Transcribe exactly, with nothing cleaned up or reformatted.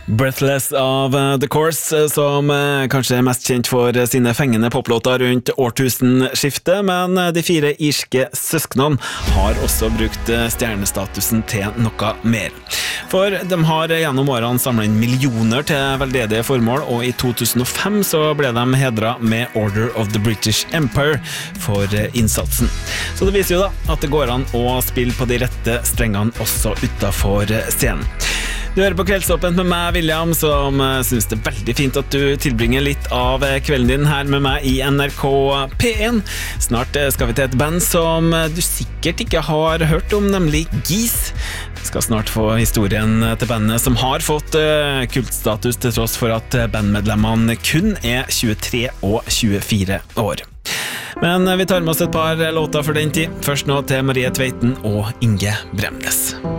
Breathless av The Course, som kanskje er mest kjent for sine fengende poplåter rundt årtusenskiftet, men de fire irske søsknene har også brukt stjernestatusen til noe mer. For de har gjennom årene samlet inn millioner til veldedige formål, og i to tusen og fem så ble de hedret med Order of the British Empire for innsatsen. Så det viser jo da at det går an å spille på de rette strengene også utenfor scenen. Du hører på Kveldsåpent med meg, William, som synes det er veldig fint at du tilbringer litt av kvelden din her med meg i N R K P én. Snart skal vi til et band som du sikkert ikke har hørt om, nemlig Geese. Vi skal snart få historien til bandet som har fått kultstatus til tross for at bandmedlemmene kun er tjuetre og tjuefire år. Men vi tar med oss et par låter for den tid. Først nå til Marie Tveiten og Inge Bremnes.